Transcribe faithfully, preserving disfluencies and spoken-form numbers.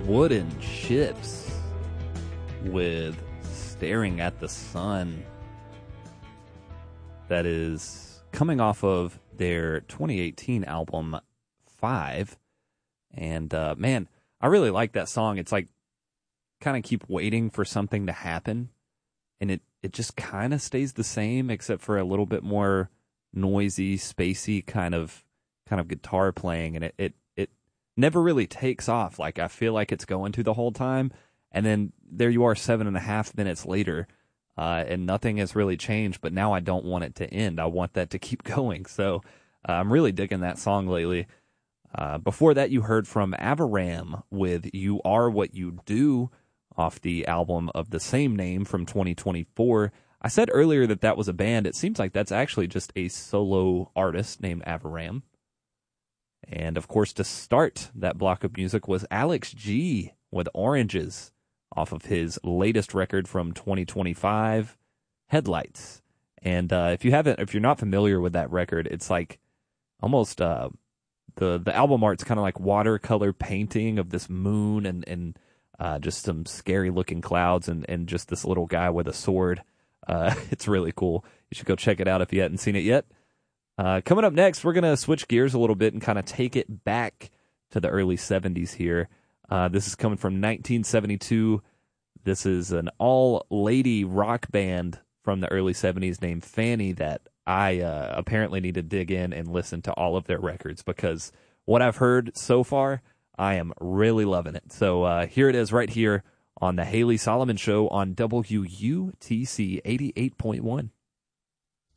Wooden Chips with Staring at the Sun. That is coming off of their twenty eighteen album Five. And uh, man, I really like that song. It's like kind of keep waiting for something to happen. And it, it just kind of stays the same except for a little bit more noisy, spacey kind of kind of guitar playing. And it, it, it never really takes off. Like I feel like it's going to the whole time. And then there you are seven and a half minutes later. Uh, and nothing has really changed, but now I don't want it to end. I want that to keep going. So uh, I'm really digging that song lately. Uh, before that, you heard from Avaram with You Are What You Do off the album of the same name from twenty twenty-four. I said earlier that that was a band. It seems like that's actually just a solo artist named Avaram. And, of course, to start that block of music was Alex G with Oranges off of his latest record from twenty twenty-five, Headlights. And uh, if you haven't, if you're not familiar with that record, it's like almost uh, the the album art's kind of like watercolor painting of this moon and and uh, just some scary looking clouds and and just this little guy with a sword. Uh, it's really cool. You should go check it out if you hadn't seen it yet. Uh, coming up next, we're gonna switch gears a little bit and kind of take it back to the early seventies here. Uh, this is coming from nineteen seventy-two. This is an all-lady rock band from the early seventies named Fanny that I uh, apparently need to dig in and listen to all of their records because what I've heard so far, I am really loving it. So uh, here it is right here on the Haley Solomon Show on W U T C eighty-eight point one.